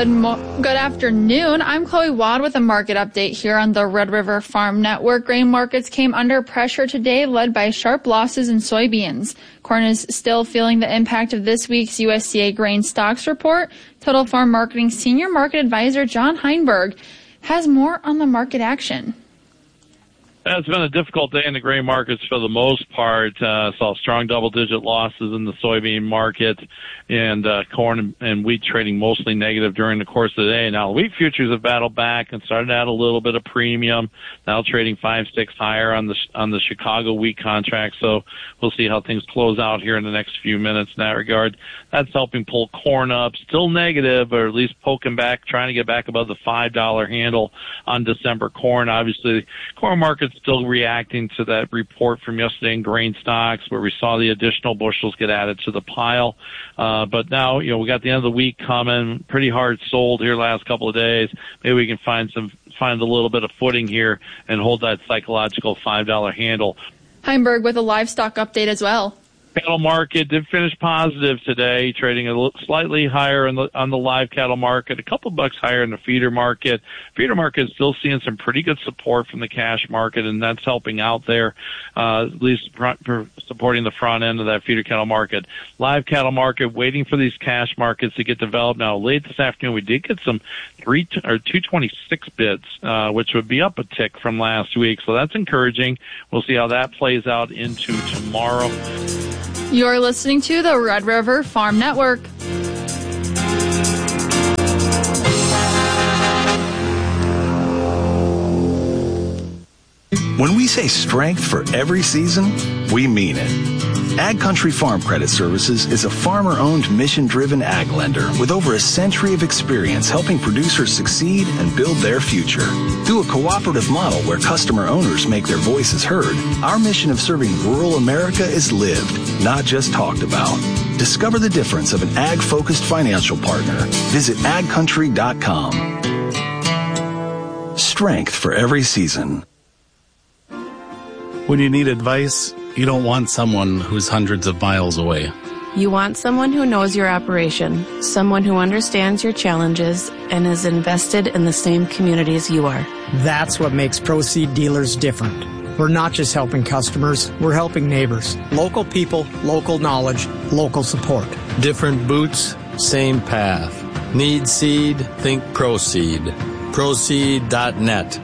Good afternoon. I'm Chloe Wad with a market update here on the Red River Farm Network. Grain markets came under pressure today, led by sharp losses in soybeans. Corn is still feeling the impact of this week's USDA grain stocks report. Total Farm Marketing Senior Market Advisor John Heinberg has more on the market action. It's been a difficult day in the grain markets for the most part. Saw strong double-digit losses in the soybean market, and corn and wheat trading mostly negative during the course of the day. Now, wheat futures have battled back and started to add a little bit of premium. Now trading 5-6 higher on the Chicago wheat contract. So we'll see how things close out here in the next few minutes in that regard. That's helping pull corn up, still negative, or at least poking back, trying to get back above the $5 handle on December corn. Obviously, corn market's still reacting to that report from yesterday in grain stocks where we saw the additional bushels get added to the pile. But now, we got the end of the week coming, pretty hard sold here last couple of days. Maybe we can find a little bit of footing here and hold that psychological $5 handle. Heinberg with a livestock update as well. Cattle market did finish positive today, trading slightly higher on the live cattle market, a couple bucks higher in the feeder market. Feeder market is still seeing some pretty good support from the cash market, and that's helping out there, at least supporting the front end of that feeder cattle market. Live cattle market waiting for these cash markets to get developed. Now, late this afternoon, we did get some 226 bids, which would be up a tick from last week, so that's encouraging. We'll see how that plays out into tomorrow. You're listening to the Red River Farm Network. When we say strength for every season, we mean it. Ag Country Farm Credit Services is a farmer-owned, mission-driven ag lender with over a century of experience helping producers succeed and build their future. Through a cooperative model where customer owners make their voices heard, our mission of serving rural America is lived, not just talked about. Discover the difference of an ag-focused financial partner. Visit agcountry.com. Strength for every season. When you need advice, you don't want someone who's hundreds of miles away. You want someone who knows your operation, someone who understands your challenges and is invested in the same communities you are. That's what makes Proseed Dealers different. We're not just helping customers, we're helping neighbors. Local people, local knowledge, local support. Different boots, same path. Need seed? Think Proseed. Proseed.net.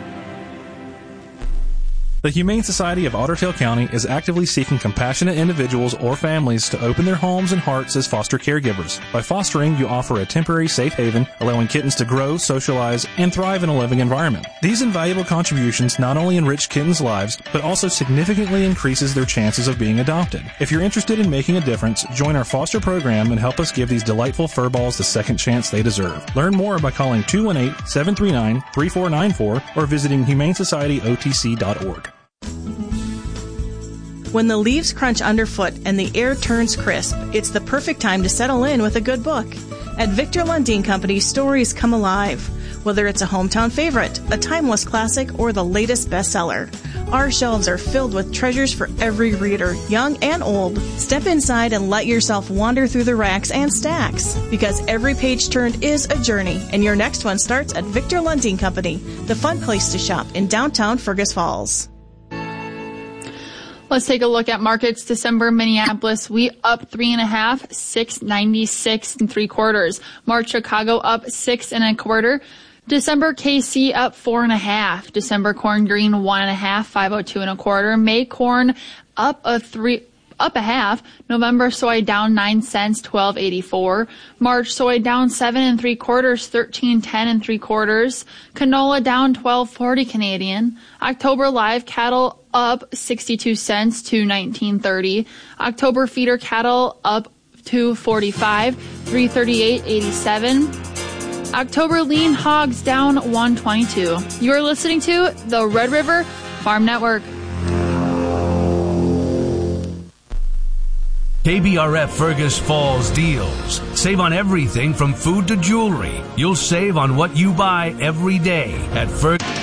The Humane Society of Otter Tail County is actively seeking compassionate individuals or families to open their homes and hearts as foster caregivers. By fostering, you offer a temporary safe haven, allowing kittens to grow, socialize, and thrive in a living environment. These invaluable contributions not only enrich kittens' lives, but also significantly increases their chances of being adopted. If you're interested in making a difference, join our foster program and help us give these delightful furballs the second chance they deserve. Learn more by calling 218-739-3494 or visiting humanesocietyotc.org. When the leaves crunch underfoot and the air turns crisp, it's the perfect time to settle in with a good book. At Victor Lundin Company, stories come alive. Whether it's a hometown favorite, a timeless classic, or the latest bestseller, our shelves are filled with treasures for every reader, young and old. Step inside and let yourself wander through the racks and stacks, because every page turned is a journey, and your next one starts at Victor Lundin Company, the fun place to shop in downtown Fergus Falls. Let's take a look at markets. December, Minneapolis, wheat up 3.5, 6.96 3/4. March, Chicago up 6 1/4. December, KC up 4.5. December, corn green 1.5, 502 1/4. May corn up a half. November, soy down 9 cents, 12.84. March, soy down 7 3/4, 13.10 3/4. Canola down 12.40 Canadian. October, live cattle up 62 cents to 19.30. October, feeder cattle up 2.45, 338.87. October, lean hogs down 122. You're listening to the Red River Farm Network. KBRF Fergus Falls deals. Save on everything from food to jewelry. You'll save on what you buy every day at Fergus.